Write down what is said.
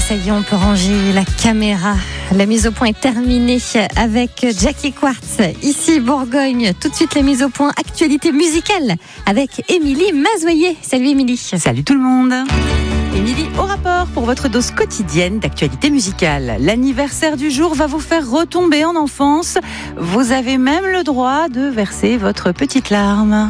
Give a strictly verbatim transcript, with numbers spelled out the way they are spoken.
ça y est, on peut ranger la caméra. La mise au point est terminée avec Jackie Quartz, ici Bourgogne. Tout de suite, la mise au point actualité musicale avec Émilie Mazoyer. Salut Émilie. Salut tout le monde. Émilie, au rapport pour votre dose quotidienne d'actualité musicale. L'anniversaire du jour va vous faire retomber en enfance. Vous avez même le droit de verser votre petite larme.